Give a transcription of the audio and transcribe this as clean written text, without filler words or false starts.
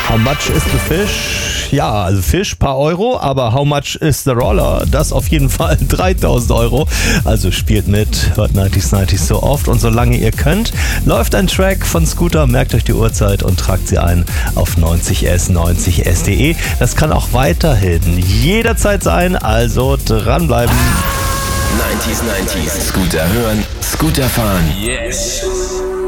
How much is the fish? Ja, also Fisch, paar Euro, aber how much is the roller? Das auf jeden Fall 3000 Euro. Also spielt mit, hört 90s so oft und solange ihr könnt, läuft ein Track von Scooter, merkt euch die Uhrzeit und tragt sie ein auf 90s90s.de. Das kann auch weiterhin jederzeit sein, also dranbleiben. 90s, Scooter hören, Scooter fahren. Yes.